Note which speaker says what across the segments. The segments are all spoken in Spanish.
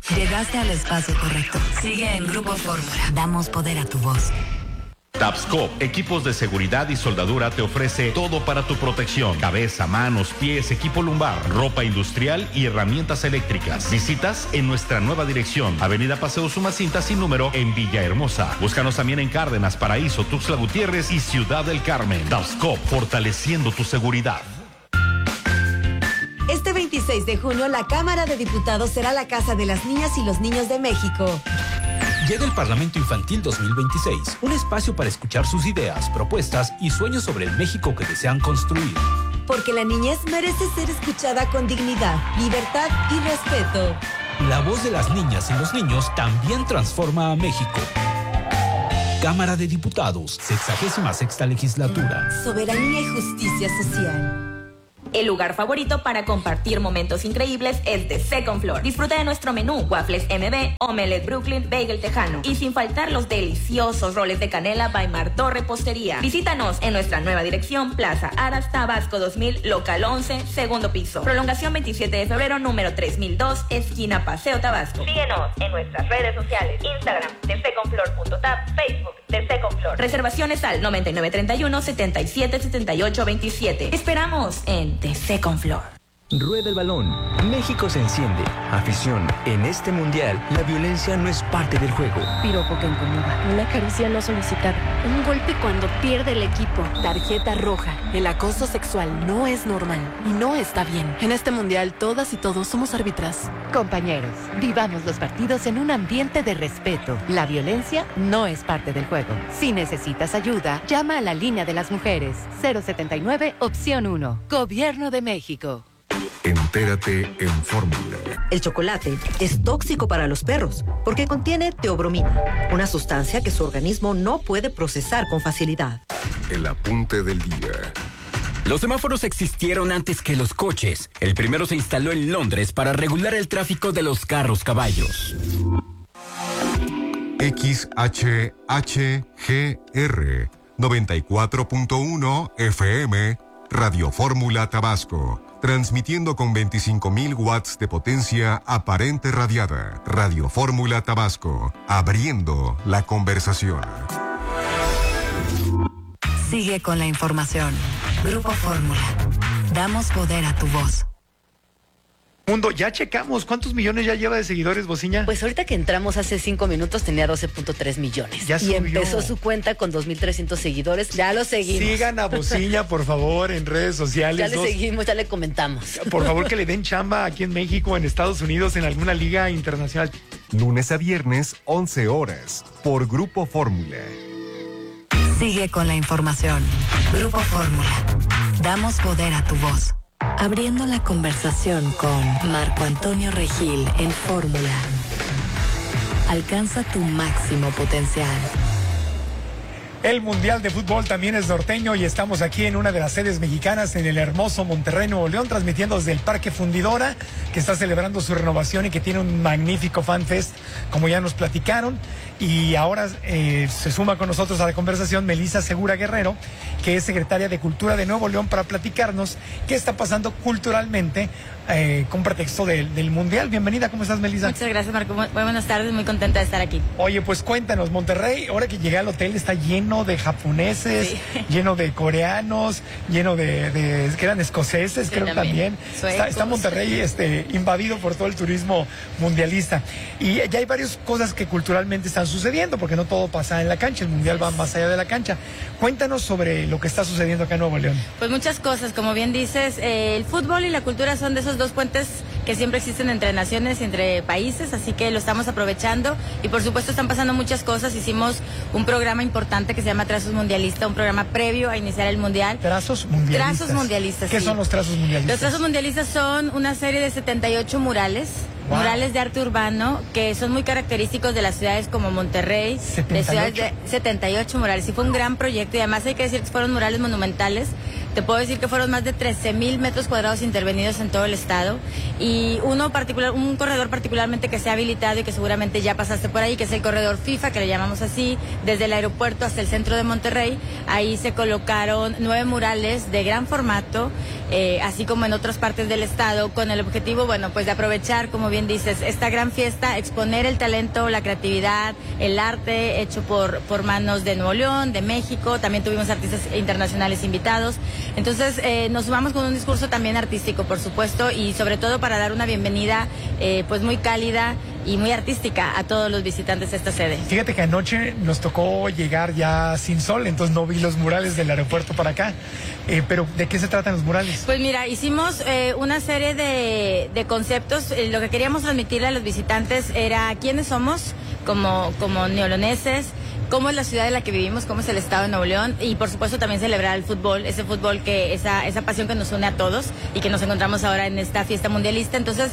Speaker 1: Llegaste al espacio correcto. Sigue en Grupo Fórmula. Damos poder a tu voz.
Speaker 2: Tapscop, equipos de seguridad y soldadura, te ofrece todo para tu protección: cabeza, manos, pies, equipo lumbar, ropa industrial y herramientas eléctricas. Visitas en nuestra nueva dirección, Avenida Paseo Sumacinta sin número, en Villahermosa. Búscanos también en Cárdenas, Paraíso, Tuxtla Gutiérrez y Ciudad del Carmen. Tapscop, fortaleciendo tu seguridad.
Speaker 3: Este 26 de junio, la Cámara de Diputados será la casa de las niñas y los niños de México.
Speaker 4: Llega el Parlamento Infantil 2026, un espacio para escuchar sus ideas, propuestas y sueños sobre el México que desean construir.
Speaker 3: Porque la niñez merece ser escuchada con dignidad, libertad y respeto.
Speaker 4: La voz de las niñas y los niños también transforma a México. Cámara de Diputados, 66ª legislatura.
Speaker 3: Soberanía y justicia social.
Speaker 5: El lugar favorito para compartir momentos increíbles es The Second Floor. Disfruta de nuestro menú: waffles MB, omelette Brooklyn, bagel tejano y sin faltar los deliciosos roles de canela by Martó Repostería. Visítanos en nuestra nueva dirección, Plaza Aras, Tabasco 2000, local 11, segundo piso. Prolongación 27 de febrero, número 3002, esquina Paseo Tabasco. Síguenos en nuestras redes sociales: Instagram, thesecondfloor.tab, Facebook, The Second Floor. Reservaciones al 9931-777827. Esperamos en The Second Floor.
Speaker 6: Rueda el balón. México se enciende. Afición. En este mundial, la violencia no es parte del juego.
Speaker 7: Piropo que incomoda. Una caricia no solicitada. Un golpe cuando pierde el equipo. Tarjeta roja. El acoso sexual no es normal y no está bien. En este mundial, todas y todos somos árbitras.
Speaker 8: Compañeros, vivamos los partidos en un ambiente de respeto. La violencia no es parte del juego. Si necesitas ayuda, llama a la línea de las mujeres. 079, opción 1. Gobierno de México.
Speaker 9: Entérate en Fórmula.
Speaker 10: El chocolate es tóxico para los perros porque contiene teobromina, una sustancia que su organismo no puede procesar con facilidad.
Speaker 9: El apunte del día.
Speaker 11: Los semáforos existieron antes que los coches. El primero se instaló en Londres para regular el tráfico de los carros caballos.
Speaker 9: XHHGR 94.1 FM, Radio Fórmula Tabasco. Transmitiendo con 25.000 watts de potencia aparente radiada. Radio Fórmula Tabasco. Abriendo la conversación.
Speaker 1: Sigue con la información. Grupo Fórmula. Damos poder a tu voz.
Speaker 12: Mundo, ya checamos. ¿Cuántos millones ya lleva de seguidores, Bociña?
Speaker 13: Pues ahorita que entramos hace 5 minutos tenía 12.3 millones.
Speaker 12: Ya subió.
Speaker 13: Y empezó su cuenta con 2.300 seguidores. Ya lo seguimos.
Speaker 12: Sigan a Bociña, por favor, en redes sociales.
Speaker 13: Ya le seguimos, ya le comentamos.
Speaker 12: Por favor, que le den chamba aquí en México, en Estados Unidos, en alguna liga internacional.
Speaker 9: Lunes a viernes, 11 horas, por Grupo Fórmula.
Speaker 1: Sigue con la información. Grupo Fórmula. Damos poder a tu voz. Abriendo la conversación con Marco Antonio Regil en Fórmula. Alcanza tu máximo potencial.
Speaker 12: El Mundial de Fútbol también es norteño y estamos aquí en una de las sedes mexicanas en el hermoso Monterrey, Nuevo León, transmitiendo desde el Parque Fundidora, que está celebrando su renovación y que tiene un magnífico fan fest, como ya nos platicaron. Y ahora se suma con nosotros a la conversación Melissa Segura Guerrero, que es secretaria de Cultura de Nuevo León, para platicarnos qué está pasando culturalmente con pretexto del Mundial. Bienvenida, ¿cómo estás, Melissa?
Speaker 14: Muchas gracias, Marco. Muy buenas tardes, muy contenta de estar aquí.
Speaker 12: Oye, pues cuéntanos, Monterrey, ahora que llegué al hotel está lleno de japoneses, sí, lleno de coreanos, lleno de que eran escoceses, sí, creo también. Está Monterrey invadido por todo el turismo mundialista. Y ya hay varias cosas que culturalmente están sucediendo, porque no todo pasa en la cancha, el Mundial va más allá de la cancha. Cuéntanos sobre lo que está sucediendo acá en Nuevo León.
Speaker 14: Pues muchas cosas, como bien dices, el fútbol y la cultura son de esos dos puentes que siempre existen entre naciones y entre países, así que lo estamos aprovechando y por supuesto están pasando muchas cosas. Hicimos un programa importante que se llama Trazos Mundialista, un programa previo a iniciar el Mundial.
Speaker 12: Trazos Mundialistas.
Speaker 14: Trazos Mundialistas.
Speaker 12: ¿Qué son los Trazos Mundialistas?
Speaker 14: Los Trazos Mundialistas son una serie de 78 murales. Wow. Murales de arte urbano que son muy característicos de las ciudades como Monterrey,
Speaker 12: 78.
Speaker 14: de ciudades de 78 murales. Y fue un gran proyecto y además hay que decir que fueron murales monumentales Te puedo decir que fueron más de 13,000 metros cuadrados intervenidos en todo el estado y un corredor particularmente que se ha habilitado y que seguramente ya pasaste por ahí, que es el corredor FIFA, que le llamamos así, desde el aeropuerto hasta el centro de Monterrey. Ahí se colocaron 9 murales de gran formato, así como en otras partes del estado, con el objetivo, bueno, pues de aprovechar, como bien dices, esta gran fiesta, exponer el talento, la creatividad, el arte hecho por manos de Nuevo León, de México. También tuvimos artistas internacionales invitados. Entonces nos sumamos con un discurso también artístico, por supuesto, y sobre todo para dar una bienvenida pues muy cálida y muy artística a todos los visitantes de esta sede.
Speaker 12: Fíjate que anoche nos tocó llegar ya sin sol, entonces no vi los murales del aeropuerto para acá. Pero ¿de qué se tratan los murales?
Speaker 14: Pues mira, hicimos una serie de conceptos. Lo que queríamos transmitirle a los visitantes era quiénes somos como neoloneses, cómo es la ciudad en la que vivimos, cómo es el estado de Nuevo León y por supuesto también celebrar el fútbol, ese fútbol esa pasión que nos une a todos y que nos encontramos ahora en esta fiesta mundialista. Entonces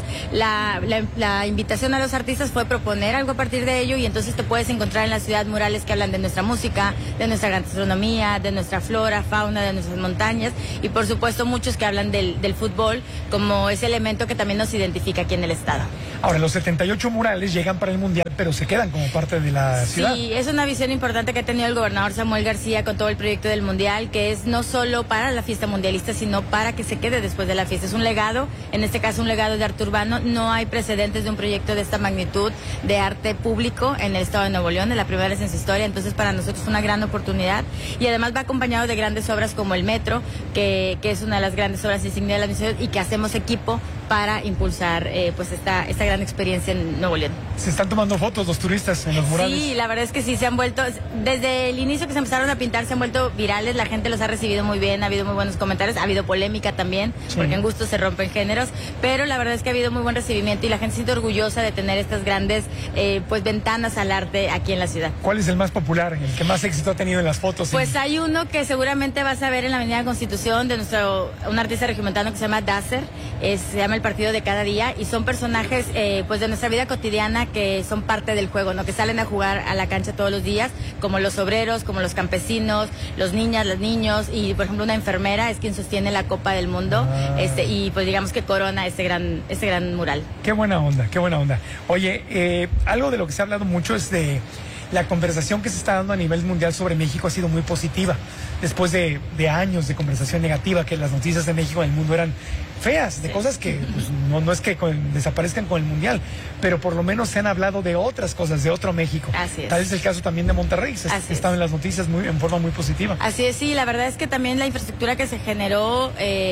Speaker 14: la invitación a los artistas fue proponer algo a partir de ello y entonces te puedes encontrar en la ciudad murales que hablan de nuestra música, de nuestra gastronomía, de nuestra flora, fauna, de nuestras montañas y por supuesto muchos que hablan del fútbol como ese elemento que también nos identifica aquí en el estado.
Speaker 12: Ahora, los 78 murales llegan para el Mundial, pero se quedan como parte de la ciudad.
Speaker 14: Sí, es una visión importante que ha tenido el gobernador Samuel García con todo el proyecto del Mundial, que es no solo para la fiesta mundialista, sino para que se quede después de la fiesta. Es un legado, en este caso un legado de arte urbano. No hay precedentes de un proyecto de esta magnitud de arte público en el estado de Nuevo León, de la primera vez en su historia. Entonces, para nosotros es una gran oportunidad y además va acompañado de grandes obras como el Metro, que es una de las grandes obras insignia de la ciudad y que hacemos equipo para impulsar pues esta gran experiencia en Nuevo León.
Speaker 12: ¿Se están tomando fotos los turistas en los murales?
Speaker 14: Sí, la verdad es que sí, se han vuelto, desde el inicio que se empezaron a pintar, se han vuelto virales, la gente los ha recibido muy bien, ha habido muy buenos comentarios, ha habido polémica también, porque en gusto se rompen géneros, pero la verdad es que ha habido muy buen recibimiento y la gente se siente orgullosa de tener estas grandes pues ventanas al arte aquí en la ciudad.
Speaker 12: ¿Cuál es el más popular, el que más éxito ha tenido en las fotos?
Speaker 14: Pues hay uno que seguramente vas a ver en la Avenida Constitución de un artista regiomontano que se llama Dacer, se llama El Partido de Cada Día y son personajes pues de nuestra vida cotidiana que son parte del juego, ¿no? Que salen a jugar a la cancha todos los días, como los obreros, como los campesinos, los niñas, los niños y por ejemplo una enfermera es quien sostiene la Copa del Mundo y pues digamos que corona este gran mural.
Speaker 12: Qué buena onda, qué buena onda. Oye, algo de lo que se ha hablado mucho es de la conversación que se está dando a nivel mundial sobre México ha sido muy positiva. Después de años de conversación negativa, que las noticias de México en el mundo eran feas, de cosas que pues, no es que desaparezcan con el Mundial, pero por lo menos se han hablado de otras cosas, de otro México.
Speaker 14: Así es.
Speaker 12: Tal vez el caso también de Monterrey, estaba en las noticias en forma muy positiva.
Speaker 14: Así es, sí, la verdad es que también la infraestructura que se generó,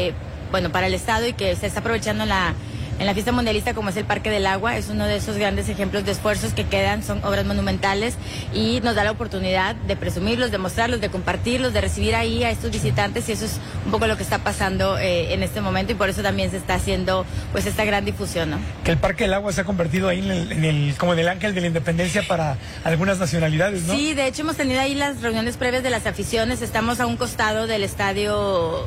Speaker 14: para el Estado y que se está aprovechando en la fiesta mundialista, como es el Parque del Agua, es uno de esos grandes ejemplos de esfuerzos que quedan, son obras monumentales y nos da la oportunidad de presumirlos, de mostrarlos, de compartirlos, de recibir ahí a estos visitantes y eso es un poco lo que está pasando en este momento y por eso también se está haciendo pues esta gran difusión, ¿no?
Speaker 12: Que el Parque del Agua se ha convertido ahí como en el ángel de la independencia para algunas nacionalidades, ¿no?
Speaker 14: Sí, de hecho hemos tenido ahí las reuniones previas de las aficiones, estamos a un costado del estadio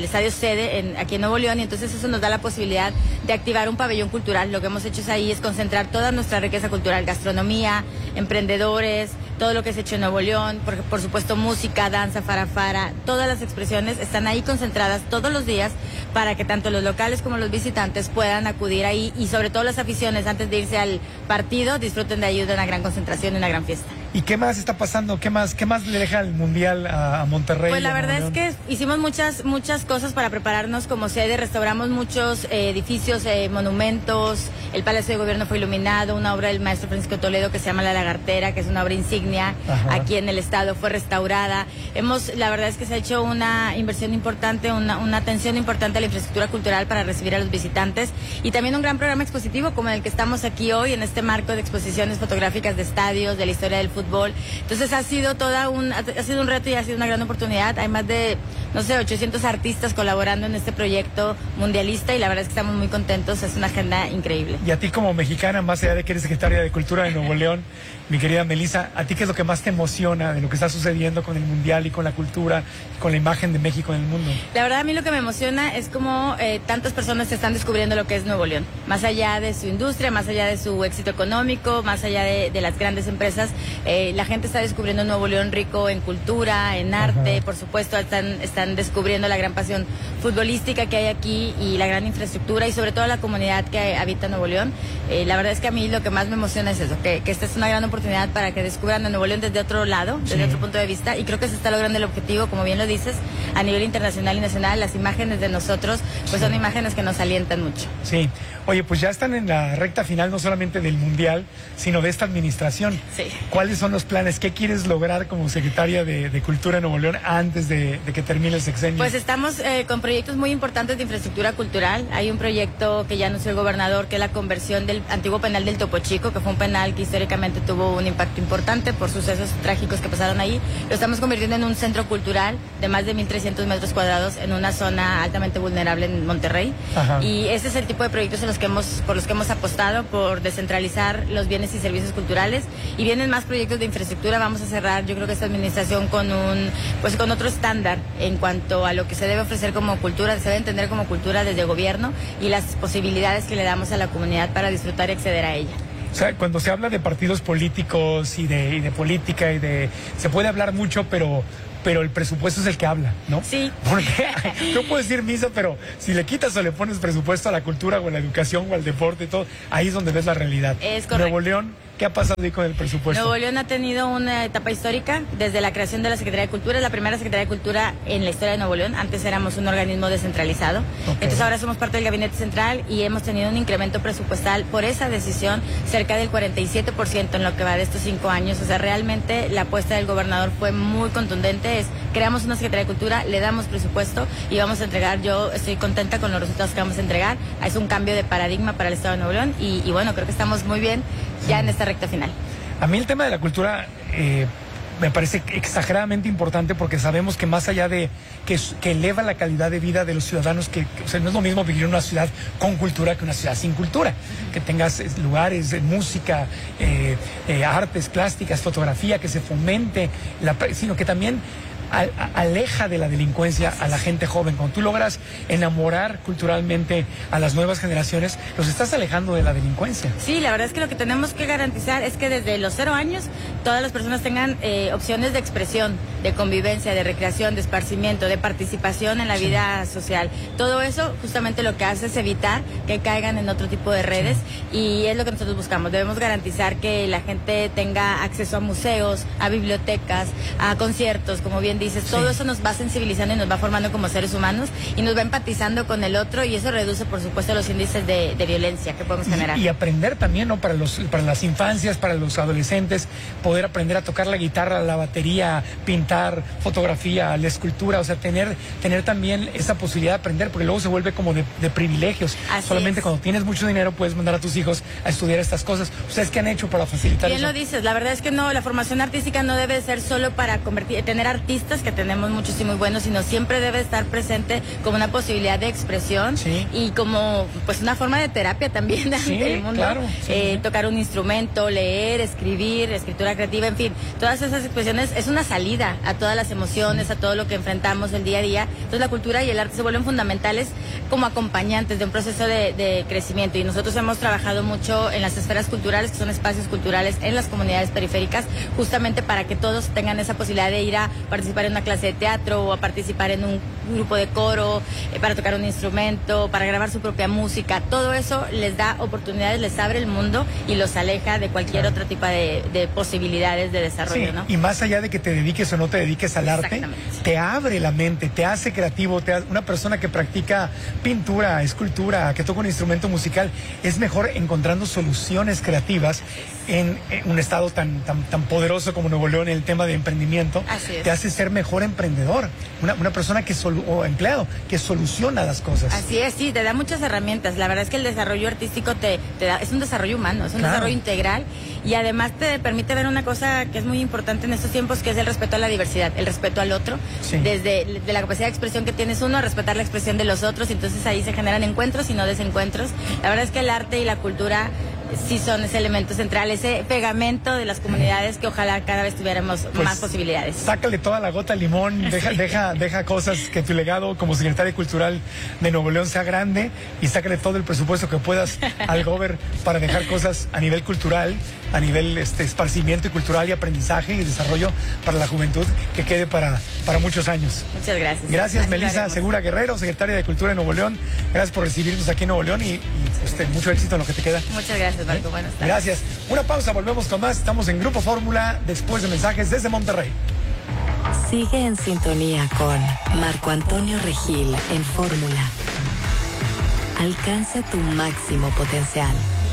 Speaker 14: sede aquí en Nuevo León y entonces eso nos da la posibilidad de activar un pabellón cultural. Lo que hemos hecho ahí es concentrar toda nuestra riqueza cultural, gastronomía, emprendedores, todo lo que se ha hecho en Nuevo León, por supuesto música, danza, farafara, todas las expresiones están ahí concentradas todos los días para que tanto los locales como los visitantes puedan acudir ahí y sobre todo las aficiones antes de irse al partido disfruten de ahí de una gran concentración y una gran fiesta.
Speaker 12: ¿Y qué más está pasando? ¿Qué más le deja el Mundial a Monterrey?
Speaker 14: Pues la verdad es que hicimos muchas cosas para prepararnos como sede, restauramos muchos edificios, monumentos, el Palacio de Gobierno fue iluminado, una obra del maestro Francisco Toledo que se llama La Lagartera, que es una obra insignia aquí en el estado, fue restaurada. La verdad es que se ha hecho una inversión importante, una atención importante a la infraestructura cultural para recibir a los visitantes y también un gran programa expositivo como el que estamos aquí hoy en este marco de exposiciones fotográficas de estadios, de la historia del fútbol. Entonces ha sido un reto y ha sido una gran oportunidad. Hay más de, 800 artistas colaborando en este proyecto mundialista y la verdad es que estamos muy contentos, es una agenda increíble.
Speaker 12: Y a ti como mexicana, más allá de que eres secretaria de Cultura de Nuevo León, mi querida Melissa, ¿a ti qué es lo que más te emociona de lo que está sucediendo con el Mundial y con la cultura, y con la imagen de México en el mundo?
Speaker 14: La verdad a mí lo que me emociona es cómo tantas personas están descubriendo lo que es Nuevo León, más allá de su industria, más allá de su éxito económico, más allá de las grandes empresas, La gente está descubriendo un Nuevo León rico en cultura, en arte, por supuesto, están descubriendo la gran pasión futbolística que hay aquí y la gran infraestructura y sobre todo la comunidad que habita Nuevo León. La verdad es que a mí lo que más me emociona es eso, que esta es una gran oportunidad para que descubran a Nuevo León desde otro lado, desde otro punto de vista, y creo que se está logrando el objetivo, como bien lo dices, a nivel internacional y nacional. Las imágenes de nosotros pues son imágenes que nos alientan mucho.
Speaker 12: Sí. Oye, pues ya están en la recta final no solamente del Mundial, sino de esta administración.
Speaker 14: Sí.
Speaker 12: ¿Cuáles son los planes? ¿Qué quieres lograr como secretaria de Cultura de Nuevo León antes de que termine el sexenio?
Speaker 14: Pues estamos con proyectos muy importantes de infraestructura cultural. Hay un proyecto que ya anunció el gobernador, que es la conversión del antiguo penal del Topo Chico, que fue un penal que históricamente tuvo un impacto importante por sucesos trágicos que pasaron ahí. Lo estamos convirtiendo en un centro cultural de más de 1,300 metros cuadrados en una zona altamente vulnerable en Monterrey. Ajá. Y ese es el tipo de proyectos por los que hemos apostado, por descentralizar los bienes y servicios culturales, y vienen más proyectos de infraestructura. Vamos a cerrar, yo creo que esta administración con otro estándar en cuanto a lo que se debe ofrecer como cultura, se debe entender como cultura desde gobierno y las posibilidades que le damos a la comunidad para disfrutar y acceder a ella.
Speaker 12: O sea, cuando se habla de partidos políticos y de política se puede hablar mucho, pero el presupuesto es el que habla, ¿no?
Speaker 14: Sí.
Speaker 12: Porque yo puedo decir misa, pero si le quitas o le pones presupuesto a la cultura o a la educación o al deporte y todo, ahí es donde ves la realidad.
Speaker 14: Es correcto.
Speaker 12: Nuevo León, ¿qué ha pasado ahí con el presupuesto?
Speaker 14: Nuevo León ha tenido una etapa histórica desde la creación de la Secretaría de Cultura. Es la primera Secretaría de Cultura en la historia de Nuevo León. Antes éramos un organismo descentralizado. Okay. Entonces ahora somos parte del Gabinete Central y hemos tenido un incremento presupuestal por esa decisión cerca del 47% en lo que va de estos 5 años. O sea, realmente la apuesta del gobernador fue muy contundente. Creamos una Secretaría de Cultura, le damos presupuesto y vamos a entregar. Yo estoy contenta con los resultados que vamos a entregar. Es un cambio de paradigma para el Estado de Nuevo León y bueno, creo que estamos muy bien ya en esta recta final.
Speaker 12: A mí el tema de la cultura me parece exageradamente importante, porque sabemos que más allá de que eleva la calidad de vida de los ciudadanos, o sea, no es lo mismo vivir en una ciudad con cultura que una ciudad sin cultura, que tengas lugares de música, artes plásticas, fotografía, que se fomente, sino que también aleja de la delincuencia a la gente joven. Cuando tú logras enamorar culturalmente a las nuevas generaciones, los estás alejando de la delincuencia.
Speaker 14: Sí, la verdad es que lo que tenemos que garantizar es que desde los 0 años todas las personas tengan opciones de expresión, de convivencia, de recreación, de esparcimiento, de participación en la vida social. Todo eso justamente lo que hace es evitar que caigan en otro tipo de redes, y es lo que nosotros buscamos. Debemos garantizar que la gente tenga acceso a museos, a bibliotecas, a conciertos, como bien dices. Todo eso nos va sensibilizando y nos va formando como seres humanos y nos va empatizando con el otro, y eso reduce, por supuesto, los índices de violencia que podemos generar.
Speaker 12: Y aprender también, ¿no? Para las infancias, para los adolescentes, poder aprender a tocar la guitarra, la batería, pintar, fotografía, la escultura, o sea, tener también esa posibilidad de aprender, porque luego se vuelve como de privilegios.
Speaker 14: Así
Speaker 12: solamente
Speaker 14: es.
Speaker 12: Cuando tienes mucho dinero puedes mandar a tus hijos a estudiar estas cosas. ¿Ustedes qué han hecho para facilitar
Speaker 14: Bien
Speaker 12: eso?
Speaker 14: lo dices, la verdad es que no, la formación artística no debe ser solo para tener artistas, que tenemos muchos y muy buenos, sino siempre debe estar presente como una posibilidad de expresión, sí, y como pues una forma de terapia también ante el mundo. Claro, sí. Tocar un instrumento, leer, escribir, escritura creativa, en fin, todas esas expresiones es una salida a todas las emociones, a todo lo que enfrentamos el día a día. Entonces la cultura y el arte se vuelven fundamentales como acompañantes de un proceso de crecimiento, y nosotros hemos trabajado mucho en las esferas culturales, que son espacios culturales en las comunidades periféricas, justamente para que todos tengan esa posibilidad de ir a participar en una clase de teatro o a participar en un grupo de coro, para tocar un instrumento, para grabar su propia música. Todo eso les da oportunidades, les abre el mundo y los aleja de cualquier otro tipo de posibilidades de desarrollo,
Speaker 12: sí,
Speaker 14: ¿no?
Speaker 12: Y más allá de que te dediques o no te dediques al arte, te abre la mente, te hace creativo, una persona que practica pintura, escultura, que toca un instrumento musical, es mejor encontrando soluciones creativas en un estado tan poderoso como Nuevo León en el tema de emprendimiento. Te hace ser mejor emprendedor, una persona o empleado que soluciona las cosas.
Speaker 14: Así es, sí, te da muchas herramientas. La verdad es que el desarrollo artístico te da, es un desarrollo humano, es un desarrollo integral, y además te permite ver una cosa que es muy importante en estos tiempos, que es el respeto a la diversidad, el respeto al otro, desde la capacidad de expresión que tienes uno a respetar la expresión de los otros, y entonces ahí se generan encuentros y no desencuentros. La verdad es que el arte y la cultura sí son ese elemento central, ese pegamento de las comunidades que ojalá cada vez tuviéramos más posibilidades.
Speaker 12: Sácale toda la gota de limón, deja cosas, que tu legado como secretaria cultural de Nuevo León sea grande, y sácale todo el presupuesto que puedas al gober para dejar cosas a nivel cultural, a nivel esparcimiento y cultural y aprendizaje y desarrollo para la juventud, que quede para muchos años.
Speaker 14: Muchas gracias.
Speaker 12: Gracias, Melissa Segura Guerrero, secretaria de Cultura de Nuevo León. Gracias por recibirnos aquí en Nuevo León y mucho éxito en lo que te queda.
Speaker 14: Muchas gracias, Marco. Buenas tardes.
Speaker 12: Gracias. Una pausa, volvemos con más. Estamos en Grupo Fórmula después de mensajes desde Monterrey.
Speaker 1: Sigue en sintonía con Marco Antonio Regil en Fórmula. Alcanza tu máximo potencial.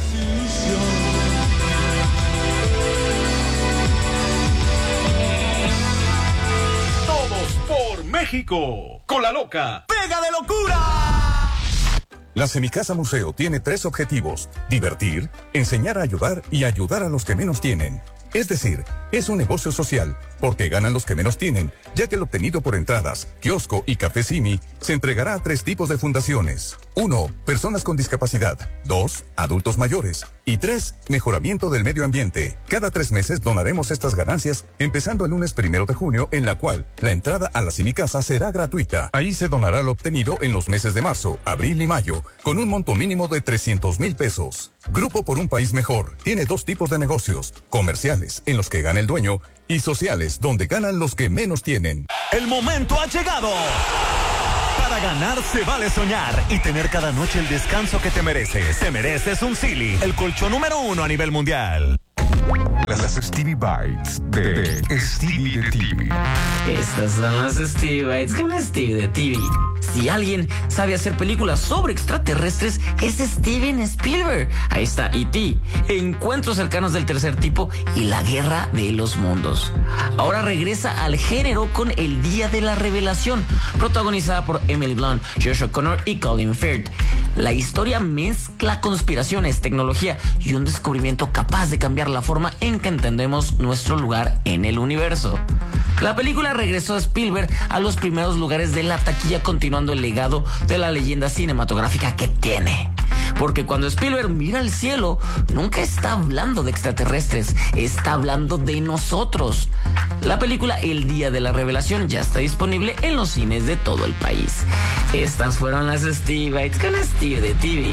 Speaker 15: Todos por México. Con la loca.
Speaker 16: ¡Pega de locura!
Speaker 17: La Semicasa Museo tiene 3 objetivos: divertir, enseñar a ayudar y ayudar a los que menos tienen. Es decir, es un negocio social, porque ganan los que menos tienen, ya que el obtenido por entradas, kiosco y café Simi se entregará a 3 tipos de fundaciones. 1. Personas con discapacidad. 2. Adultos mayores. Y 3. Mejoramiento del medio ambiente. Cada 3 meses donaremos estas ganancias, empezando el lunes 1 de junio, en la cual la entrada a la Semicasa será gratuita. Ahí se donará lo obtenido en los meses de marzo, abril y mayo, con un monto mínimo de 300,000 pesos. Grupo por un País Mejor tiene 2 tipos de negocios: comerciales, en los que gana el dueño, y sociales, donde ganan los que menos tienen.
Speaker 16: El momento ha llegado. Para ganar se vale soñar y tener cada noche el descanso que te mereces. Te mereces un Silly, el colchón número 1 a nivel mundial.
Speaker 9: Las Stevie Bites de Stevie de TV.
Speaker 18: Estas son las Stevie Bites con Stevie de TV. Si alguien sabe hacer películas sobre extraterrestres, es Steven Spielberg. Ahí está E.T., Encuentros cercanos del tercer tipo y La guerra de los mundos. Ahora regresa al género con El día de la revelación, protagonizada por Emily Blunt, Joshua Connor y Colin Firth. La historia mezcla conspiraciones, tecnología y un descubrimiento capaz de cambiar la forma en que entendemos nuestro lugar en el universo. La película regresó a Spielberg a los primeros lugares de la taquilla, continuando el legado de la leyenda cinematográfica que tiene. Porque cuando Spielberg mira al cielo, nunca está hablando de extraterrestres, está hablando de nosotros. La película El día de la revelación ya está disponible en los cines de todo el país. Estas fueron las Stevie Bites con Stevie de TV.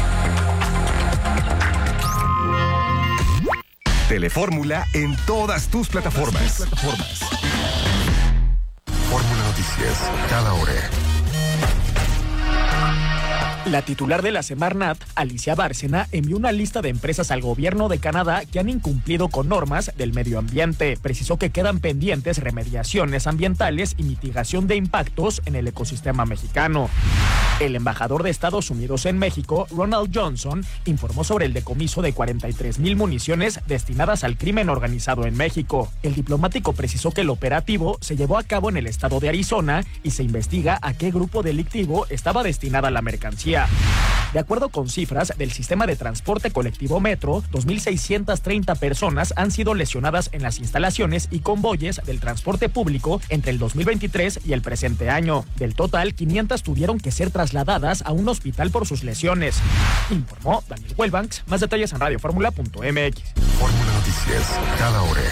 Speaker 9: Telefórmula en todas tus plataformas. Fórmula Noticias, cada hora.
Speaker 19: La titular de la Semarnat, Alicia Bárcena, envió una lista de empresas al gobierno de Canadá que han incumplido con normas del medio ambiente. Precisó que quedan pendientes remediaciones ambientales y mitigación de impactos en el ecosistema mexicano. El embajador de Estados Unidos en México, Ronald Johnson, informó sobre el decomiso de 43,000 municiones destinadas al crimen organizado en México. El diplomático precisó que el operativo se llevó a cabo en el estado de Arizona y se investiga a qué grupo delictivo estaba destinada la mercancía. De acuerdo con cifras del sistema de transporte colectivo Metro, 2,630 personas han sido lesionadas en las instalaciones y convoyes del transporte público entre el 2023 y el presente año. Del total, 500 tuvieron que ser trasladadas a un hospital por sus lesiones. Informó Daniel Huelbanks. Más detalles en radioformula.mx.
Speaker 9: Fórmula Noticias, cada hora.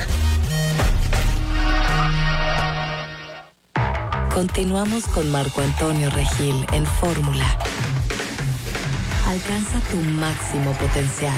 Speaker 1: Continuamos con Marco Antonio Regil en Fórmula. Alcanza tu máximo potencial.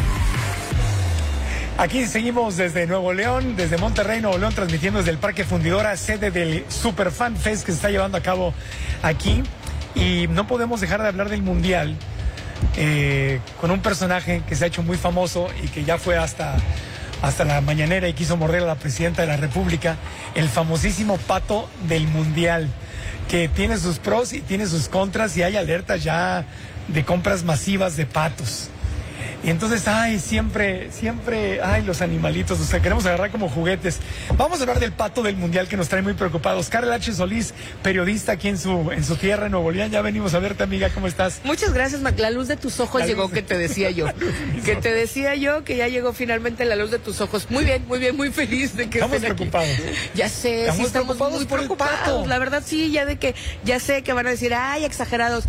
Speaker 12: Aquí seguimos desde Nuevo León, desde Monterrey, Nuevo León, transmitiendo desde el Parque Fundidora, sede del Super Fan Fest que se está llevando a cabo aquí. Y no podemos dejar de hablar del Mundial con un personaje que se ha hecho muy famoso y que ya fue hasta la mañanera y quiso morder a la presidenta de la República, el famosísimo pato del Mundial, que tiene sus pros y tiene sus contras, y hay alertas ya de compras masivas de patos. Y entonces, siempre, los animalitos, o sea, queremos agarrar como juguetes. Vamos a hablar del pato del Mundial que nos trae muy preocupados. Karel H. Solís, periodista aquí en su tierra, en Nuevo León. Ya venimos a verte, amiga, ¿cómo estás?
Speaker 20: Muchas gracias, Mac. La luz de tus ojos llegó, que te decía yo. Que ya llegó finalmente la luz de tus ojos. Muy bien, muy feliz de que
Speaker 12: estamos preocupados.
Speaker 20: Ya sé, estamos muy preocupados. La verdad, sí, ya sé que van a decir, exagerados.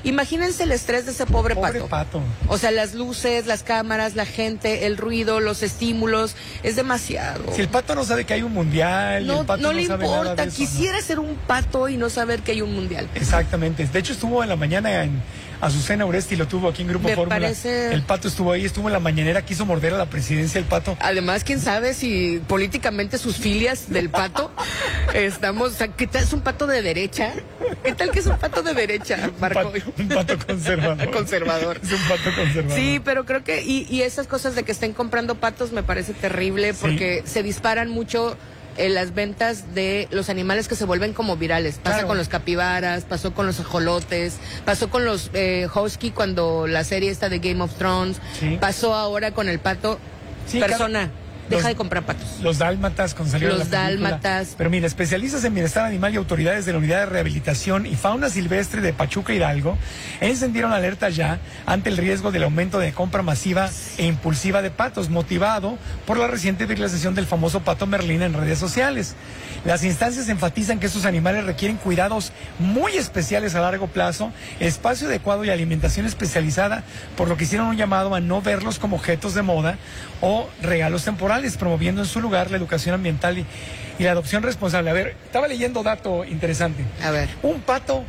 Speaker 20: Imagínense el estrés de ese pobre pato. O sea, las luces, las cámaras, la gente, el ruido, los estímulos, es demasiado.
Speaker 12: Si el pato no sabe que hay un mundial,
Speaker 20: no,
Speaker 12: el pato
Speaker 20: no le
Speaker 12: sabe
Speaker 20: importa.
Speaker 12: nada de eso,
Speaker 20: Quisiera ser un pato y no saber que hay un mundial.
Speaker 12: Exactamente. De hecho, estuvo en la mañana en Azucena Oresti, lo tuvo aquí en Grupo Fórmula.
Speaker 20: Parece...
Speaker 12: El pato estuvo ahí, estuvo en la mañanera, quiso morder a la presidencia el pato.
Speaker 20: Además, quién sabe si políticamente sus filias del pato estamos... O sea, ¿qué tal es un pato de derecha? ¿Qué tal que es un pato de derecha, Marco?
Speaker 12: Un pato conservador.
Speaker 20: Conservador.
Speaker 12: Es un pato conservador.
Speaker 20: Sí, pero creo que... Y esas cosas de que estén comprando patos me parece terrible porque se disparan mucho... las ventas de los animales que se vuelven como virales. Pasa con los capibaras, pasó con los ajolotes, pasó con los husky cuando la serie esta de Game of Thrones, pasó ahora con el pato. Persona, deja de comprar patos.
Speaker 12: Los dálmatas, con salir
Speaker 20: los dálmatas.
Speaker 12: Pero mira, especialistas en bienestar animal y autoridades de la Unidad de Rehabilitación y Fauna Silvestre de Pachuca Hidalgo encendieron alerta ya ante el riesgo del aumento de compra masiva e impulsiva de patos, motivado por la reciente viralización del famoso pato Merlín en redes sociales. Las instancias enfatizan que estos animales requieren cuidados muy especiales a largo plazo, espacio adecuado y alimentación especializada, por lo que hicieron un llamado a no verlos como objetos de moda o regalos temporales, promoviendo en su lugar la educación ambiental y la adopción responsable. A ver, estaba leyendo dato interesante.
Speaker 20: A ver.
Speaker 12: Un pato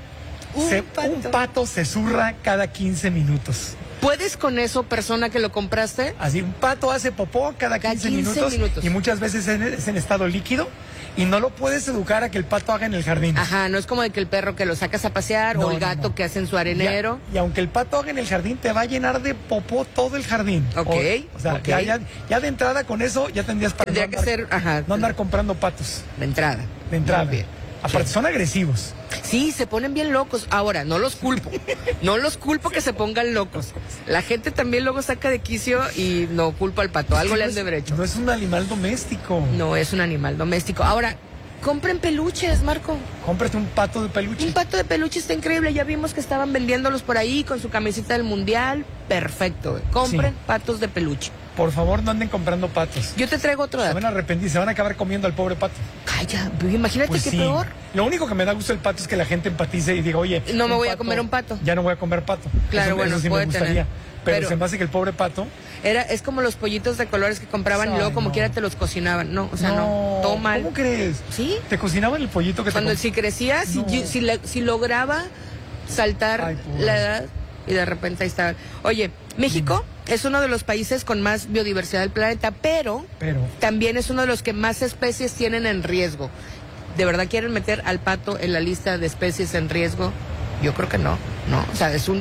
Speaker 12: se zurra cada 15 minutos.
Speaker 20: ¿Puedes con eso, persona que lo compraste?
Speaker 12: Así, un pato hace popó cada 15 minutos y muchas veces es en estado líquido. Y no lo puedes educar a que el pato haga en el jardín.
Speaker 20: Ajá, no es como de que el perro que lo sacas a pasear o el gato que hace en su arenero.
Speaker 12: Y aunque el pato haga en el jardín, te va a llenar de popó todo el jardín.
Speaker 20: Ok.
Speaker 12: O sea, ya de entrada con eso ya tendrías para no andar comprando patos.
Speaker 20: De entrada.
Speaker 12: Bien. Aparte, son agresivos.
Speaker 20: Sí, se ponen bien locos. Ahora, no los culpo. No los culpo que se pongan locos. La gente también luego saca de quicio y no culpa al pato. Algo le han de haber hecho.
Speaker 12: No es un animal doméstico.
Speaker 20: No es un animal doméstico. Ahora, compren peluches, Marco.
Speaker 12: Cómprate un pato de peluche.
Speaker 20: Un pato de peluche está increíble. Ya vimos que estaban vendiéndolos por ahí con su camiseta del mundial. Perfecto. Compren patos de peluche.
Speaker 12: Por favor, no anden comprando patos.
Speaker 20: Yo te traigo otro dato.
Speaker 12: Se van a arrepentir, se van a acabar comiendo al pobre pato.
Speaker 20: Calla, imagínate qué peor.
Speaker 12: Lo único que me da gusto del pato es que la gente empatice y diga, oye...
Speaker 20: No me voy a comer un pato.
Speaker 12: Ya no voy a comer pato.
Speaker 20: Claro,
Speaker 12: eso sí me gustaría.
Speaker 20: Tener.
Speaker 12: Pero se me hace que el pobre pato...
Speaker 20: Es como los pollitos de colores que compraban y luego como quiera te los cocinaban. No, o sea, no. Todo mal.
Speaker 12: ¿Cómo crees?
Speaker 20: ¿Sí?
Speaker 12: ¿Te cocinaban el pollito que
Speaker 20: cuando si crecía, si lograba saltar la edad y de repente ahí estaba. Oye, México es uno de los países con más biodiversidad del planeta, pero también es uno de los que más especies tienen en riesgo. ¿De verdad quieren meter al pato en la lista de especies en riesgo? Yo creo que no. O sea, es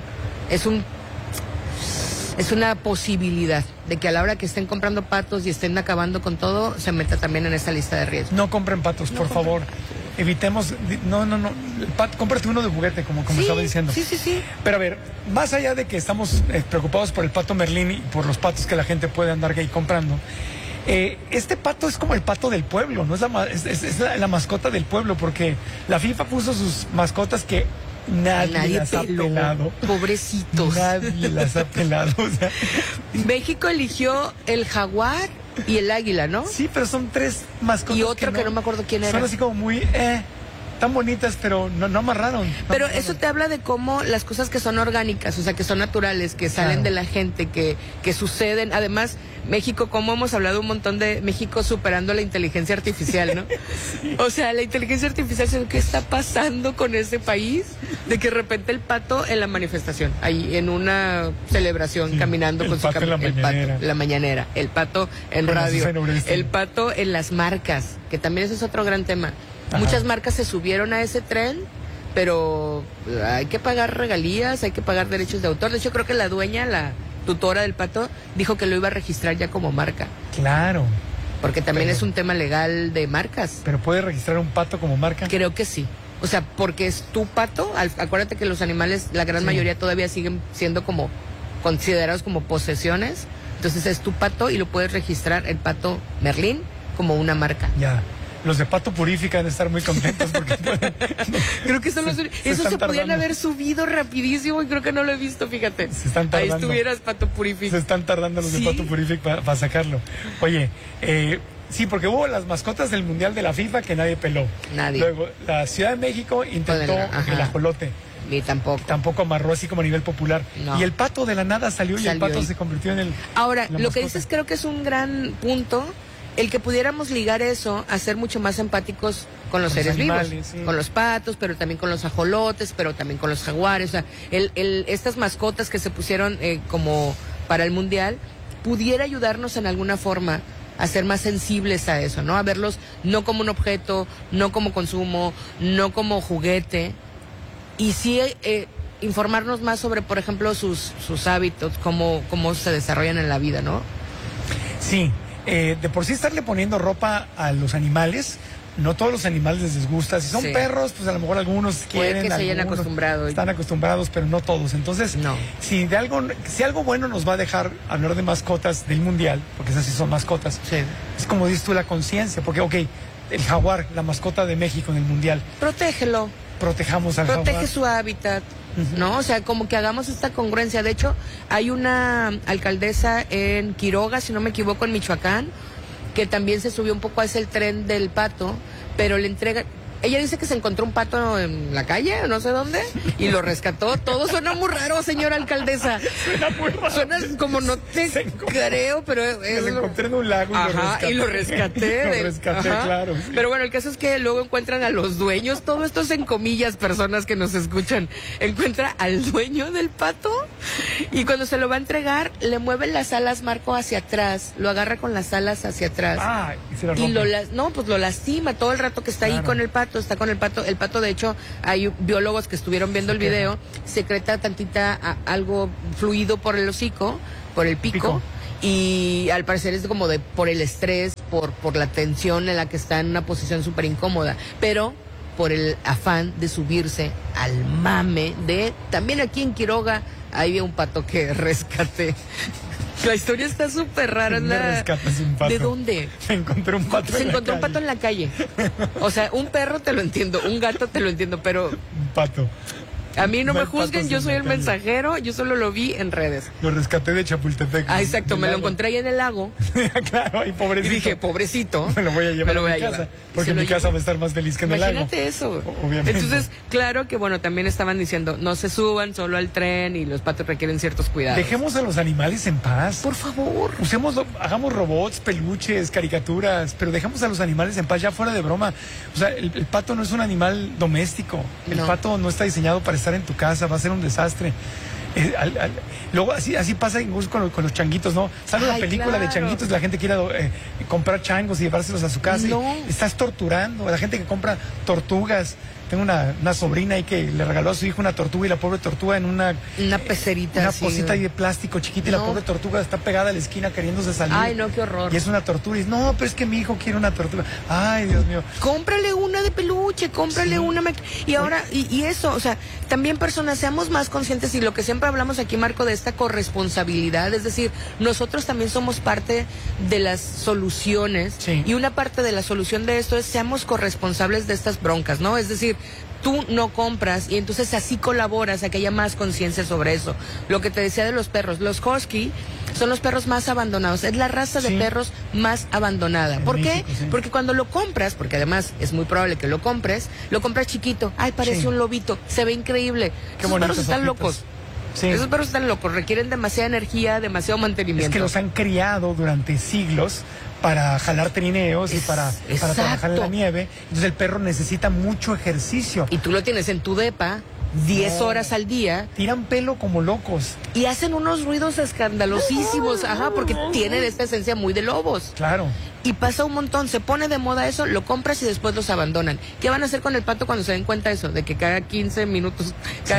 Speaker 20: una posibilidad de que a la hora que estén comprando patos y estén acabando con todo, se meta también en esa lista de riesgo.
Speaker 12: No compren patos, por favor. Evitemos, cómprate uno de juguete, como estaba diciendo.
Speaker 20: Sí.
Speaker 12: Pero a ver, más allá de que estamos preocupados por el pato Merlín y por los patos que la gente puede andar ahí comprando, este pato es como el pato del pueblo, no es la mascota del pueblo, porque la FIFA puso sus mascotas que nadie las ha pelado.
Speaker 20: Pobrecitos.
Speaker 12: Nadie las ha pelado. O sea.
Speaker 20: México eligió el jaguar y el águila, ¿no?
Speaker 12: Sí, pero son 3 mascotas.
Speaker 20: Y otro que no me acuerdo quién era.
Speaker 12: Son así como muy, tan bonitas, pero no amarraron.
Speaker 20: Pero eso te habla de cómo las cosas que son orgánicas, o sea, que son naturales, que salen de la gente, que suceden. Además, México, como hemos hablado un montón de México superando la inteligencia artificial, ¿no? O sea, la inteligencia artificial, ¿qué está pasando con ese país? De que de repente el pato en la manifestación, ahí en una celebración, caminando con su la mañanera, el pato en radio, el pato en las marcas, que también ese es otro gran tema. Ajá. Muchas marcas se subieron a ese tren, pero hay que pagar regalías, hay que pagar derechos de autor. De hecho, creo que la dueña, la tutora del pato, dijo que lo iba a registrar ya como marca.
Speaker 12: Claro.
Speaker 20: Porque también es un tema legal de marcas.
Speaker 12: ¿Pero puede registrar un pato como marca?
Speaker 20: Creo que sí. O sea, porque es tu pato. Acuérdate que los animales, la gran mayoría todavía siguen siendo como considerados como posesiones. Entonces es tu pato y lo puedes registrar, el pato Merlín, como una marca.
Speaker 12: Ya. Los de Pato Purifica han de estar muy contentos porque
Speaker 20: creo que eso se podían haber subido rapidísimo y creo que no lo he visto, fíjate.
Speaker 12: Se están tardando.
Speaker 20: Ahí estuvieras Pato Purifica.
Speaker 12: Se están tardando los de Pato Purifica para sacarlo. Oye, sí, porque hubo las mascotas del Mundial de la FIFA que nadie peló.
Speaker 20: Nadie.
Speaker 12: Luego, la Ciudad de México intentó el ajolote.
Speaker 20: Ni tampoco.
Speaker 12: Tampoco amarró así como a nivel popular.
Speaker 20: No.
Speaker 12: Y el pato de la nada salió y el pato se convirtió en el...
Speaker 20: Ahora, lo que dices creo que es un gran punto, el que pudiéramos ligar eso a ser mucho más empáticos con los seres vivos, sí. Con los patos, pero también con los ajolotes, pero también con los jaguares. O sea, estas mascotas que se pusieron como para el Mundial, pudiera ayudarnos en alguna forma a ser más sensibles a eso, ¿no? A verlos no como un objeto, no como consumo, no como juguete, y sí informarnos más sobre, por ejemplo, sus hábitos, cómo se desarrollan en la vida, ¿no?
Speaker 12: Sí, de por sí estarle poniendo ropa a los animales, no todos los animales les disgusta. Si son perros, pues a lo mejor algunos quieren,
Speaker 20: que se hayan acostumbrado.
Speaker 12: Están acostumbrados, pero no todos. Entonces, si algo bueno nos va a dejar hablar de mascotas del Mundial, porque esas sí son mascotas, es como dices tú, la conciencia, porque, el jaguar, la mascota de México en el Mundial.
Speaker 20: Protégelo.
Speaker 12: Protejamos al jaguar.
Speaker 20: Protege su hábitat. ¿No? O sea, como que hagamos esta congruencia. De hecho, hay una alcaldesa en Quiroga, si no me equivoco, en Michoacán, que también se subió un poco a ese el tren del pato, pero le entrega... Ella dice que se encontró un pato en la calle, no sé dónde, y lo rescató. Todo suena muy raro, señora alcaldesa.
Speaker 12: Suena muy raro.
Speaker 20: Suena como no te creo, pero...
Speaker 12: Lo encontré en un lago
Speaker 20: y lo rescaté.
Speaker 12: Lo rescaté, claro. Sí.
Speaker 20: Pero bueno, el caso es que luego encuentran a los dueños, todo esto es en comillas, personas que nos escuchan. Encuentra al dueño del pato y cuando se lo va a entregar, le mueven las alas, Marco, hacia atrás. Lo agarra con las alas hacia atrás.
Speaker 12: Y se lo rompe.
Speaker 20: Pues lo lastima todo el rato que está ahí con el pato. Está con el pato. El pato, de hecho, hay biólogos que estuvieron viendo el video, secreta algo fluido por el hocico, por el pico. Y al parecer es como por el estrés, por la tensión en la que está en una posición súper incómoda, pero por el afán de subirse al mame de... También aquí en Quiroga había un pato que rescaté. La historia está súper rara.
Speaker 12: ¿Me rescatas un pato?
Speaker 20: ¿De dónde?
Speaker 12: Se encontró un pato
Speaker 20: Se encontró un pato en la calle. O sea, un perro te lo entiendo, un gato te lo entiendo, pero...
Speaker 12: Un pato.
Speaker 20: A mí no me juzguen, yo soy el mensajero, yo solo lo vi en redes.
Speaker 12: Lo rescaté de Chapultepec.
Speaker 20: Exacto, me lo encontré ahí en el lago.
Speaker 12: Claro, y pobrecito.
Speaker 20: Y dije, pobrecito.
Speaker 12: Me lo voy a llevar a mi casa, porque en mi casa va a estar más feliz que en el lago.
Speaker 20: Imagínate eso.
Speaker 12: Obviamente.
Speaker 20: Entonces, claro que también estaban diciendo, no se suban solo al tren y los patos requieren ciertos cuidados.
Speaker 12: Dejemos a los animales en paz.
Speaker 20: Por favor.
Speaker 12: Hagamos robots, peluches, caricaturas, pero dejemos a los animales en paz, ya fuera de broma. O sea, el pato no es un animal doméstico. El pato no está diseñado para estar en tu casa, va a ser un desastre. Luego así pasa incluso con los changuitos, ¿no? Sale una película de changuitos y la gente quiere comprar changos y llevárselos a su casa. Y estás torturando a la gente que compra tortugas. Tengo una sobrina ahí que le regaló a su hijo una tortuga y la pobre tortuga en una
Speaker 20: pecerita.
Speaker 12: Una cosita ahí de plástico chiquita y la pobre tortuga está pegada a la esquina queriéndose salir.
Speaker 20: Ay, no, qué horror.
Speaker 12: Y es una tortuga. Y dice, no, pero es que mi hijo quiere una tortuga. Ay, Dios mío.
Speaker 20: Cómprale una de peluche, cómprale una. Y ahora, y eso, o sea, también personas, seamos más conscientes y lo que siempre hablamos aquí, Marco, de esta corresponsabilidad. Es decir, nosotros también somos parte de las soluciones. Y una parte de la solución de esto es seamos corresponsables de estas broncas, ¿no? Es decir, tú no compras y entonces así colaboras a que haya más conciencia sobre eso. Lo que te decía de los perros, los husky son los perros más abandonados, es la raza de perros más abandonada. ¿Por qué? Porque cuando lo compras, porque además es muy probable que lo compras chiquito, ay, parece un lobito, se ve increíble. Esos perros están locos. Esos perros están locos, requieren demasiada energía, demasiado mantenimiento.
Speaker 12: Es que los han criado durante siglos para jalar trineos y para trabajar en la nieve. Entonces el perro necesita mucho ejercicio.
Speaker 20: Y tú lo tienes en tu depa 10 horas al día.
Speaker 12: Tiran pelo como locos.
Speaker 20: Y hacen unos ruidos escandalosísimos, porque tienen esta esencia muy de lobos.
Speaker 12: Claro.
Speaker 20: Y pasa un montón, se pone de moda eso, lo compras y después los abandonan. ¿Qué van a hacer con el pato cuando se den cuenta de eso? De que cada 15 minutos,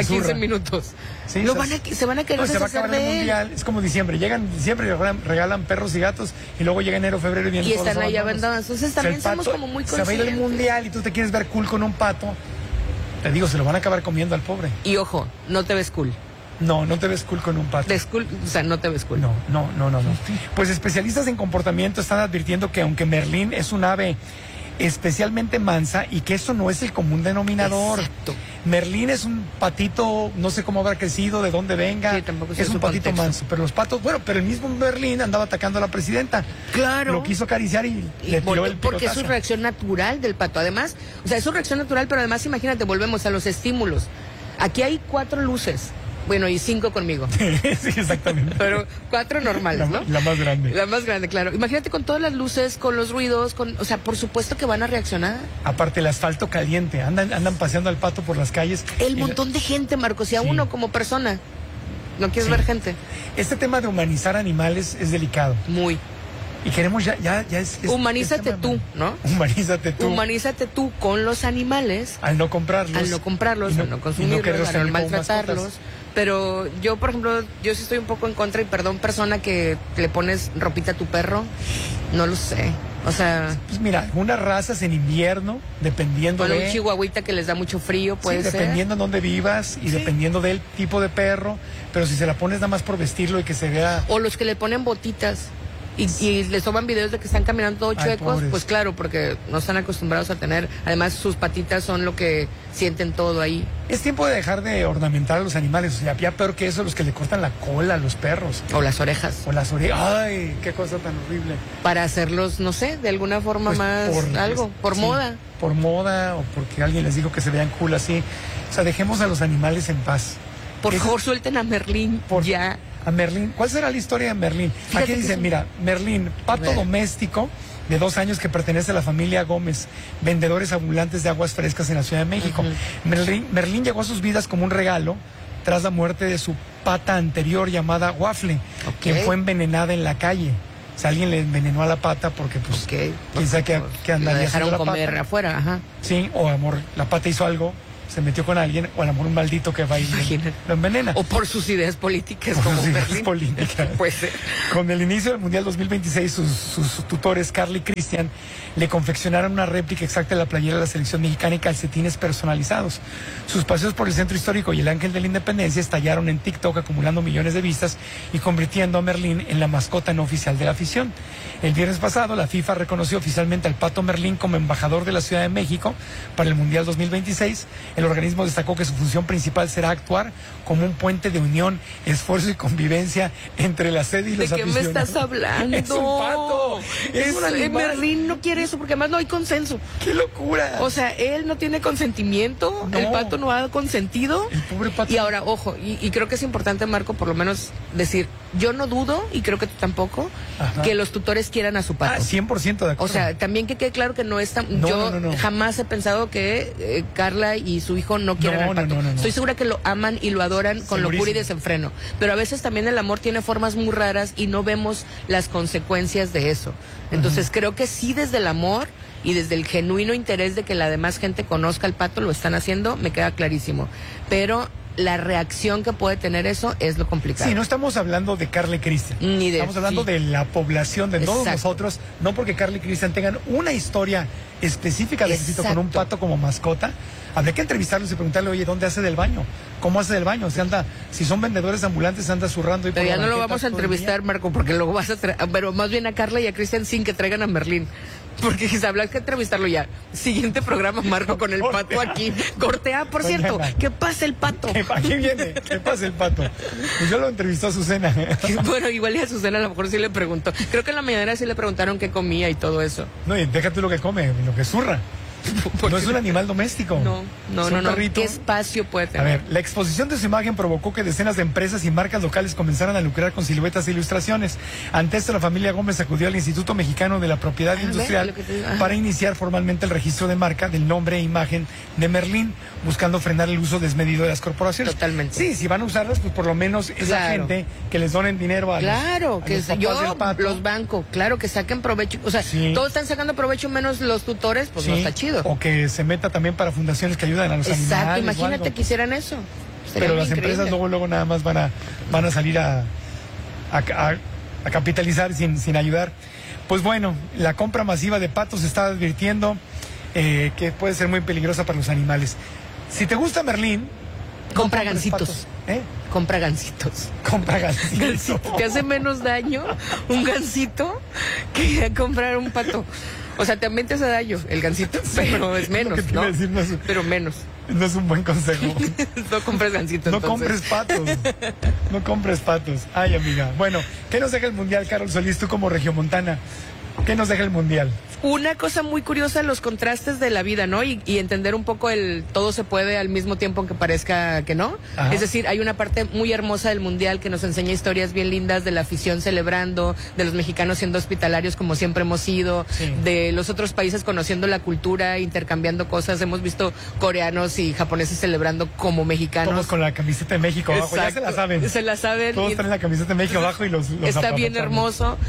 Speaker 12: Sí,
Speaker 20: se van a querer
Speaker 12: se va a acabar el mundial. Es como diciembre, llegan en diciembre y regalan perros y gatos y luego llega enero, febrero y
Speaker 20: están ahí abandonados. Entonces también somos como muy conscientes.
Speaker 12: Se va a ir al mundial y tú te quieres ver cool con un pato. Te digo, se lo van a acabar comiendo al pobre.
Speaker 20: Y ojo, no te ves cool.
Speaker 12: No te ves cool con un pato.
Speaker 20: No te ves cool.
Speaker 12: No. Pues especialistas en comportamiento están advirtiendo que aunque Merlín es un ave especialmente mansa y que eso no es el común denominador.
Speaker 20: Exacto.
Speaker 12: Merlín es un patito, no sé cómo habrá crecido, de dónde venga.
Speaker 20: Sí, tampoco
Speaker 12: es un patito manso. Pero los patos, pero el mismo Merlín andaba atacando a la presidenta.
Speaker 20: Claro.
Speaker 12: Lo quiso acariciar y le tiró el picotazo.
Speaker 20: Porque es su reacción natural del pato. Además, es su reacción natural, pero además imagínate, volvemos a los estímulos. Aquí hay 4 luces. Bueno, y 5 conmigo.
Speaker 12: Sí, exactamente.
Speaker 20: Pero 4 normales, ¿no?
Speaker 12: La más grande.
Speaker 20: La más grande, claro. Imagínate con todas las luces, con los ruidos, o sea, por supuesto que van a reaccionar.
Speaker 12: Aparte, el asfalto caliente. Andan paseando al pato por las calles.
Speaker 20: El montón de gente, Marcos, y a uno como persona no quieres ver gente.
Speaker 12: Este tema de humanizar animales es delicado.
Speaker 20: Muy.
Speaker 12: Y queremos ya es
Speaker 20: humanízate tú, ¿no?
Speaker 12: Humanízate tú.
Speaker 20: Humanízate tú con los animales.
Speaker 12: Al no comprarlos.
Speaker 20: Al no consumirlos, al no maltratarlos. Pero yo, por ejemplo, yo sí estoy un poco en contra, y perdón, persona que le pones ropita a tu perro, no lo sé. O sea...
Speaker 12: Pues mira, algunas razas en invierno, dependiendo
Speaker 20: de... un chihuahuita que les da mucho frío, puede ser.
Speaker 12: Dependiendo de dónde vivas y dependiendo del tipo de perro. Pero si se la pones nada más por vestirlo y que se vea...
Speaker 20: O los que le ponen botitas. Y les toman videos de que están caminando todos chuecos, pues claro, porque no están acostumbrados a tener, además sus patitas son lo que sienten todo ahí.
Speaker 12: Es tiempo de dejar de ornamentar a los animales, o sea, ya peor que eso, los que le cortan la cola a los perros.
Speaker 20: O las orejas.
Speaker 12: Ay, qué cosa tan horrible.
Speaker 20: Para hacerlos, no sé, de alguna forma pues más por moda.
Speaker 12: Por moda, o porque alguien les dijo que se vean cool así. O sea, dejemos a los animales en paz.
Speaker 20: Por favor, suelten a Merlín ya.
Speaker 12: A Merlín. ¿Cuál será la historia de Merlín? Aquí dice, mira, Merlín, pato doméstico de 2 años que pertenece a la familia Gómez, vendedores ambulantes de aguas frescas en la Ciudad de México. Merlín llegó a sus vidas como un regalo tras la muerte de su pata anterior llamada Waffle, quien fue envenenada en la calle. O sea, alguien le envenenó a la pata porque, pues, quién sabe qué andaría
Speaker 20: la dejaron
Speaker 12: haciendo la
Speaker 20: comer
Speaker 12: pata.
Speaker 20: Afuera, ajá.
Speaker 12: Sí, o amor, la pata hizo algo, se metió con alguien, o a lo mejor un maldito que va y lo envenena.
Speaker 20: O por sus ideas políticas,
Speaker 12: por
Speaker 20: como
Speaker 12: sus ideas
Speaker 20: Berlín.
Speaker 12: políticas.
Speaker 20: Puede ser.
Speaker 12: Con el inicio del Mundial 2026, sus tutores, Carly y Cristian, le confeccionaron una réplica exacta de la playera de la selección mexicana y calcetines personalizados. Sus paseos por el centro histórico y el Ángel de la Independencia estallaron en TikTok, acumulando millones de vistas y convirtiendo a Merlín en la mascota no oficial de la afición. El viernes pasado, la FIFA reconoció oficialmente al pato Merlín como embajador de la Ciudad de México para el Mundial 2026. El organismo destacó que su función principal será actuar como un puente de unión, esfuerzo y convivencia entre la sede y los aficionados.
Speaker 20: ¿De qué me estás hablando?
Speaker 12: Es un pato. Es un animal.
Speaker 20: Merlín no quiere eso porque además no hay consenso.
Speaker 12: ¡Qué locura!
Speaker 20: O sea, él no tiene consentimiento, no. El pato no ha consentido.
Speaker 12: El pobre pato.
Speaker 20: Y ahora, ojo, y creo que es importante, Marco, por lo menos decir, yo no dudo, y creo que tú tampoco, que los tutores quieran a su pato.
Speaker 12: 100% de acuerdo.
Speaker 20: O sea, también que quede claro que no es tan... yo jamás he pensado que Carla y su hijo no quieren al pato. Estoy segura que lo aman y lo adoran con locura y desenfreno. Pero a veces también el amor tiene formas muy raras y no vemos las consecuencias de eso. Entonces creo que sí, desde el amor y desde el genuino interés de que la demás gente conozca al pato, lo están haciendo, me queda clarísimo. Pero la reacción que puede tener eso es lo complicado.
Speaker 12: Sí, no estamos hablando de Carla y Cristian. Estamos hablando de la población, de todos nosotros. No porque Carla y Cristian tengan una historia específica de éxito con un pato como mascota. Habría que entrevistarlos y preguntarle, oye, ¿dónde hace del baño? ¿Cómo hace del baño? Si son vendedores ambulantes, anda zurrando.
Speaker 20: Pero ya no lo vamos a entrevistar, Marco, porque luego vas a pero más bien a Carla y a Cristian sin que traigan a Merlín. Porque si hablas que entrevistarlo ya. Siguiente programa, Marco, con el pato aquí. Cortea, por cierto. ¿Qué pasa el pato?
Speaker 12: Aquí viene. ¿Qué pasa el pato? Pues yo lo entrevistó a Azucena.
Speaker 20: Bueno, igual y a Azucena a lo mejor sí le preguntó. Creo que en la mañana sí le preguntaron qué comía y todo eso.
Speaker 12: No, y déjate lo que come, lo que zurra. No es un animal doméstico.
Speaker 20: No. ¿Qué espacio puede tener?
Speaker 12: A ver, la exposición de su imagen provocó que decenas de empresas y marcas locales comenzaran a lucrar con siluetas e ilustraciones. Ante esto, la familia Gómez acudió al Instituto Mexicano de la Propiedad Industrial para iniciar formalmente el registro de marca del nombre e imagen de Merlín, buscando frenar el uso desmedido de las corporaciones.
Speaker 20: Totalmente.
Speaker 12: Sí, si van a usarlas, pues por lo menos esa gente que les donen dinero a
Speaker 20: los bancos, claro, que saquen provecho. O sea, todos están sacando provecho menos los tutores, pues no está chido.
Speaker 12: O que se meta también para fundaciones que ayudan a los animales.
Speaker 20: Exacto, imagínate que hicieran eso.
Speaker 12: Pero las empresas luego nada más van a salir a capitalizar sin ayudar. Pues bueno, la compra masiva de patos está advirtiendo que puede ser muy peligrosa para los animales. Si te gusta Merlín,
Speaker 20: compra gansitos. Compra gansitos.
Speaker 12: Compra gansitos.
Speaker 20: Te hace menos daño un gansito que comprar un pato. O sea, también te hace daño el gansito, pero es menos, ¿no? Pero menos.
Speaker 12: No es un buen consejo.
Speaker 20: No compres gansitos.
Speaker 12: No compres patos. No compres patos. Ay, amiga. Bueno, ¿qué nos deja el Mundial, Carol Solís, tú como regiomontana? ¿Qué nos deja el Mundial?
Speaker 20: Una cosa muy curiosa, los contrastes de la vida, ¿no? Y entender un poco el todo se puede al mismo tiempo aunque parezca que no.
Speaker 12: Ajá.
Speaker 20: Es decir, hay una parte muy hermosa del Mundial que nos enseña historias bien lindas de la afición celebrando, de los mexicanos siendo hospitalarios como siempre hemos sido,
Speaker 12: Sí.
Speaker 20: de los otros países conociendo la cultura, intercambiando cosas. Hemos visto coreanos y japoneses celebrando como mexicanos.
Speaker 12: Todos con la camiseta de México abajo, ya se la saben.
Speaker 20: Se la saben.
Speaker 12: Todos traen la camiseta de México abajo y los
Speaker 20: Está bien
Speaker 12: apapachamos.
Speaker 20: hermoso.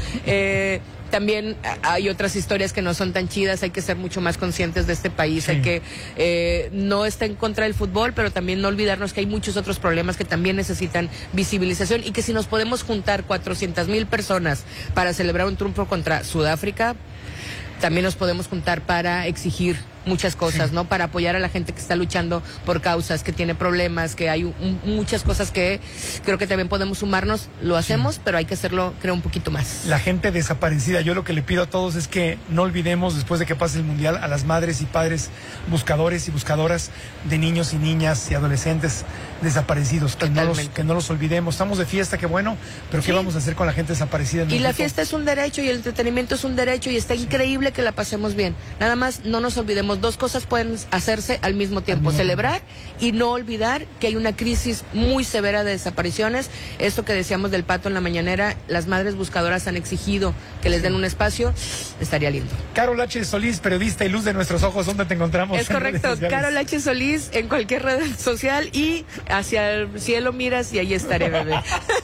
Speaker 20: También hay otras historias que no son tan chidas, hay que ser mucho más conscientes de este país,
Speaker 12: Sí.
Speaker 20: hay que no estar en contra del fútbol, pero también no olvidarnos que hay muchos otros problemas que también necesitan visibilización y que si nos podemos juntar 400,000 personas para celebrar un triunfo contra Sudáfrica, también nos podemos juntar para exigir muchas cosas, ¿no? Para apoyar a la gente que está luchando por causas, que tiene problemas, que hay muchas cosas que creo que también podemos sumarnos. Lo hacemos, pero hay que hacerlo, creo, un poquito más.
Speaker 12: La gente desaparecida, yo lo que le pido a todos es que no olvidemos, después de que pase el Mundial, a las madres y padres buscadores y buscadoras de niños y niñas y adolescentes desaparecidos, que no los olvidemos. Estamos de fiesta, qué bueno, pero ¿qué vamos a hacer con la gente desaparecida?
Speaker 20: Y la fiesta es un derecho y el entretenimiento es un derecho y está increíble que la pasemos bien. Nada más no nos olvidemos, dos cosas pueden hacerse al mismo tiempo, celebrar y no olvidar que hay una crisis muy severa de desapariciones. Esto que decíamos del Pato en la mañanera, las madres buscadoras han exigido que les den un espacio, estaría lindo.
Speaker 12: Carol H. Solís, periodista y luz de nuestros ojos, ¿dónde te encontramos?
Speaker 20: Es correcto, Carol H. Solís en cualquier red social y hacia el cielo miras y ahí estaré, bebé.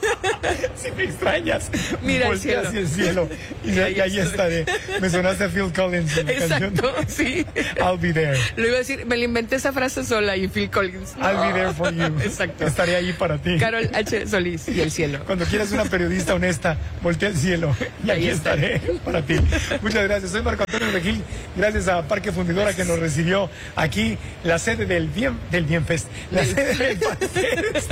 Speaker 12: Si me extrañas,
Speaker 20: mira el
Speaker 12: voltea
Speaker 20: cielo.
Speaker 12: hacia el cielo y ahí estaré. Me sonaste a Phil Collins en la
Speaker 20: Exacto,
Speaker 12: canción.
Speaker 20: sí.
Speaker 12: I'll be there.
Speaker 20: Lo iba a decir, me la inventé esa frase sola y Phil Collins.
Speaker 12: I'll be there for you.
Speaker 20: Exacto.
Speaker 12: Estaré ahí para ti.
Speaker 20: Carol H. Solís y el cielo.
Speaker 12: Cuando quieras una periodista honesta, voltea al cielo y aquí estaré para ti. Muchas gracias. Soy Marco Antonio Regil. Gracias a Parque Fundidora que nos recibió aquí, la sede del Bienfest, la sede del Banfest,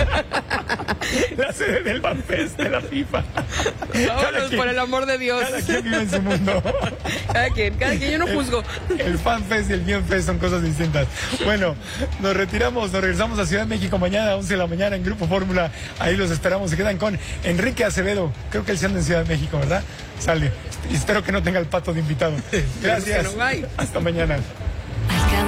Speaker 12: la sede del Banfest de la FIFA.
Speaker 20: Vámonos, por el amor de Dios.
Speaker 12: Cada quien vive en su mundo.
Speaker 20: Cada quien, yo no juzgo.
Speaker 12: El FanFest y el Bienfest son cosas distintas. Bueno, nos regresamos a Ciudad de México mañana a 11 de la mañana en Grupo Fórmula. Ahí los esperamos. Se quedan con Enrique Acevedo. Creo que él se anda en Ciudad de México, ¿verdad? Sale. Y espero que no tenga el Pato de invitado. Gracias.
Speaker 20: Bye.
Speaker 12: Hasta mañana.